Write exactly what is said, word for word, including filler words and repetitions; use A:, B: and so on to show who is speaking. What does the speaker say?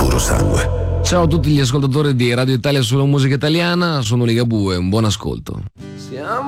A: puro sangue.
B: Ciao a tutti gli ascoltatori di Radio Italia sulla musica italiana, sono Ligabue, un buon ascolto.
C: Siamo